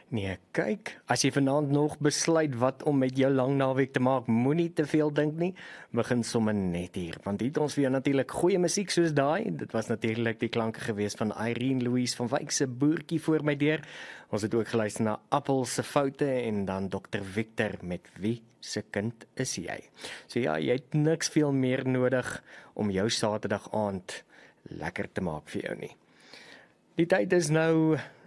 Nee, kyk, as jy vanaand nog besluit wat om met jou lang naweek te maak, moenie te veel dink nie. Begin sommer net hier, want hier het ons vir jou natuurlik goeie musiek soos daai. Dit was natuurlik die klanke gewees van Irene Louise van Wyk se Boertjie voor my deur. Ons het ook geluister na Appel se Foute en dan Dr. Victor met Wie se kind is jy? So ja, jy het niks veel meer nodig om jou Saterdag aand lekker te maak vir jou nie. Die tyd is nou